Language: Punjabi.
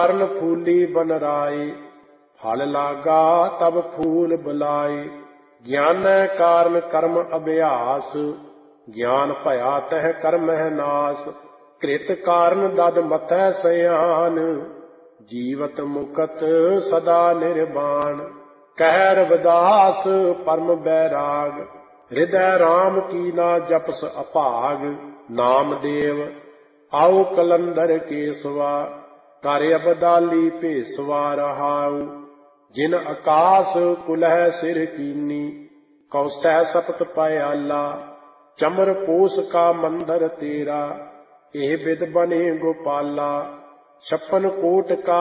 ਕਰਨ ਫੂਲੀ ਬਨਰਾਏ, ਫਲ ਲਾਗਾ ਤਬ ਫੂਲ ਬੁਲਾਏ। ਗਿਆਨੈ ਕਾਰਨ ਕਰਮ ਅਭਿਆਸ, ਗਿਆਨ ਭਇਆ ਤਹਿ ਕਰਮਹਿ ਨਾਸ। ਕ੍ਰਿਤ ਕਾਰਨ ਦਦ ਮਥੈ ਸਿਆਨ, ਜੀਵਤ ਮੁਕਤ ਸਦਾ ਨਿਰਵਾਣ। ਕਹਿ ਰਵਿਦਾਸ ਪਰਮ ਬੈਰਾਗ, ਹਿਰਦੈ ਰਾਮ ਕੀ ਨਾ ਜਪਸ ਅਭਾਗ। ਨਾਮਦੇਵ ਆਉ ਕਲੰਦਰ ਕੇਸਵਾ, ਕਰ ਅਬਦਾਲੀ ਭੇਸਵਾ ਰਹਾਉ। ਜਿਨ ਆਕਾਸ ਕੁਲਹਿ ਸਿਰ ਕੀਨੀ, ਕਉ ਸਹਿ ਸਪਤ ਪਇਆਲਾ। ਚਮਰ ਕੋਸ ਕਾ ਮੰਦਰ ਤੇਰਾ, ਇਹ ਬਿਦ ਬਨੇ ਗੋਪਾਲਾ। 56 ਕੋਟ ਕਾ